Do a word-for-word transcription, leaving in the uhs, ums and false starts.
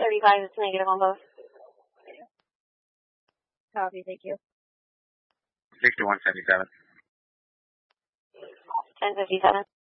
thirty-five, it's negative on both. Copy, thank you. sixty-one seventy-seven. ten fifty-seven.